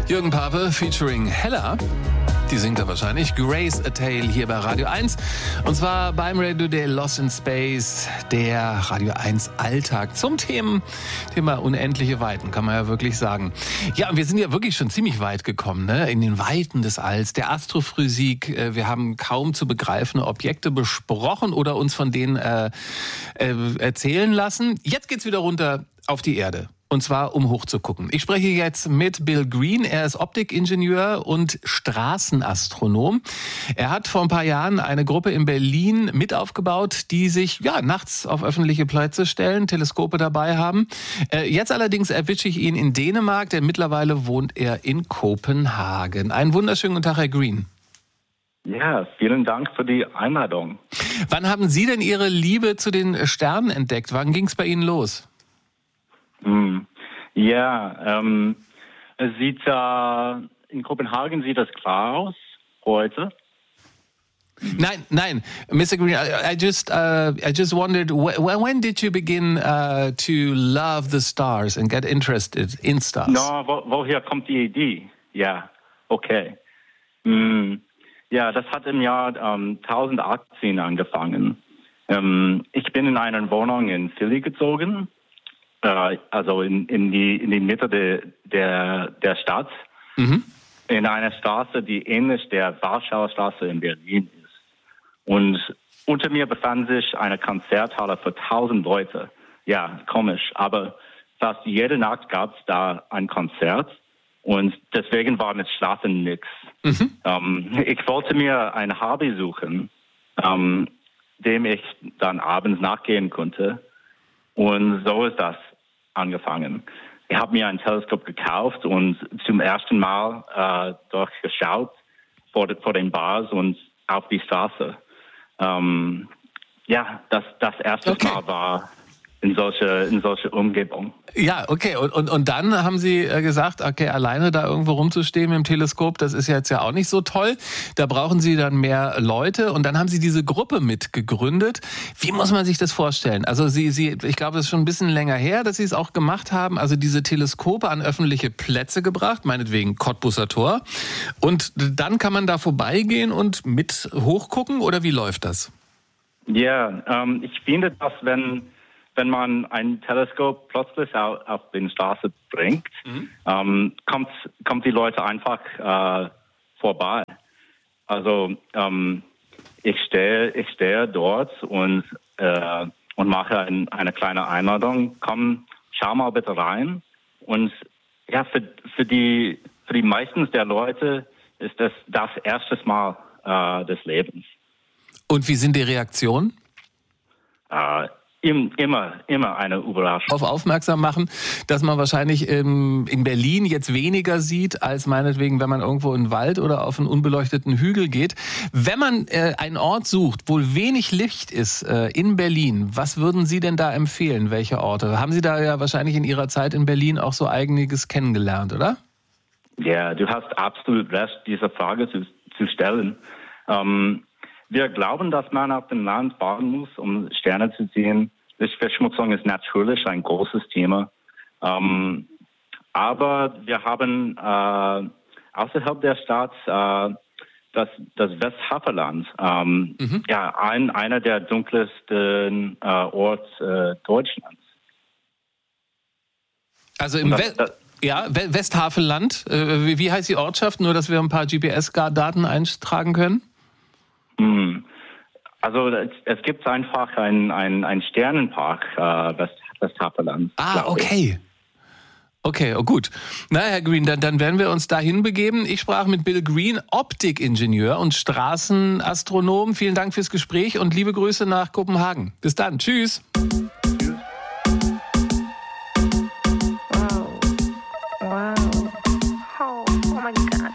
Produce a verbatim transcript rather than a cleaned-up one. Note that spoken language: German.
Jürgen Pape featuring Hella. Die singt er wahrscheinlich. Grace A Tale hier bei Radio eins. Und zwar beim Radio Day Lost in Space, der Radio eins Alltag zum Thema, Thema unendliche Weiten, kann man ja wirklich sagen. Ja, und wir sind ja wirklich schon ziemlich weit gekommen, ne? In den Weiten des Alls, der Astrophysik. Wir haben kaum zu begreifende Objekte besprochen oder uns von denen äh, äh, erzählen lassen. Jetzt geht's wieder runter auf die Erde. Und zwar, um hochzugucken. Ich spreche jetzt mit Bill Green. Er ist Optikingenieur und Straßenastronom. Er hat vor ein paar Jahren eine Gruppe in Berlin mit aufgebaut, die sich ja nachts auf öffentliche Plätze stellen, Teleskope dabei haben. Äh, jetzt allerdings erwische ich ihn in Dänemark, denn mittlerweile wohnt er in Kopenhagen. Einen wunderschönen guten Tag, Herr Green. Ja, vielen Dank für die Einladung. Wann haben Sie denn Ihre Liebe zu den Sternen entdeckt? Wann ging es bei Ihnen los? Hm. Ja, ähm, es sieht äh, in Kopenhagen sieht das klar aus heute. Nein, nein, Mister Green, I, I just, uh, I just wondered, wh- when did you begin uh, to love the stars and get interested in stars? No, wo, woher kommt die Idee? Ja, okay. Hm. Ja, das hat im Jahr ähm, zweitausendachtzehn angefangen. Ähm, ich bin in eine Wohnung in Philly gezogen. Also in, in, die, in die Mitte de, der, der Stadt, mhm. in einer Straße, die ähnlich der Warschauer Straße in Berlin ist. Und unter mir befand sich eine Konzerthalle für tausend Leute. Ja, komisch, aber fast jede Nacht gab es da ein Konzert und deswegen war mit Schlafen nichts. Mhm. Ähm, ich wollte mir ein Hobby suchen, ähm, dem ich dann abends nachgehen konnte. Und so ist das angefangen. Ich habe mir ein Teleskop gekauft und zum ersten Mal äh, durchgeschaut vor, vor den Bars und auf die Straße. Ähm, ja, das, das erste okay. Mal war in solche, in solche Umgebung. Ja, okay. Und, und, und dann haben Sie gesagt, okay, alleine da irgendwo rumzustehen mit dem Teleskop, das ist jetzt ja auch nicht so toll. Da brauchen Sie dann mehr Leute. Und dann haben Sie diese Gruppe mitgegründet. Wie muss man sich das vorstellen? Also Sie, Sie, ich glaube, das ist schon ein bisschen länger her, dass Sie es auch gemacht haben. Also diese Teleskope an öffentliche Plätze gebracht, meinetwegen Cottbuser Tor. Und dann kann man da vorbeigehen und mit hochgucken, oder wie läuft das? Ja, ähm, ich finde, dass wenn Wenn man ein Teleskop plötzlich auf, auf die Straße bringt, mhm. ähm, kommt, kommt die Leute einfach äh, vorbei. Also ähm, ich stehe ich stehe dort und, äh, und mache ein, eine kleine Einladung. Komm, schau mal bitte rein. Und ja, für, für, die, für die meisten der Leute ist das das erste Mal äh, des Lebens. Und wie sind die Reaktionen? Äh, Immer, immer eine Überraschung. Auf aufmerksam machen, dass man wahrscheinlich ähm, in Berlin jetzt weniger sieht, als meinetwegen, wenn man irgendwo in den Wald oder auf einen unbeleuchteten Hügel geht. Wenn man äh, einen Ort sucht, wo wenig Licht ist äh, in Berlin, was würden Sie denn da empfehlen? Welche Orte? Haben Sie da ja wahrscheinlich in Ihrer Zeit in Berlin auch so einiges kennengelernt, oder? Ja, du hast absolut recht, diese Frage zu, zu stellen. Ähm, wir glauben, dass man auf dem Land fahren muss, um Sterne zu sehen. Lichtverschmutzung ist natürlich ein großes Thema. Ähm, aber wir haben äh, außerhalb der Stadt äh, das, das Westhaveland. Ähm, mhm. Ja, ein, einer der dunkelsten äh, Orte äh, Deutschlands. Also im West... Ja, Westhaveland. Äh, wie heißt die Ortschaft? Nur, dass wir ein paar G P S-Daten eintragen können? Mhm. Also es, es gibt einfach einen ein Sternenpark, äh, West, Westhaveland. Ah, okay. Okay, oh gut. Na, Herr Green, dann, dann werden wir uns dahin begeben. Ich sprach mit Bill Green, Optikingenieur und Straßenastronom. Vielen Dank fürs Gespräch und liebe Grüße nach Kopenhagen. Bis dann. Tschüss.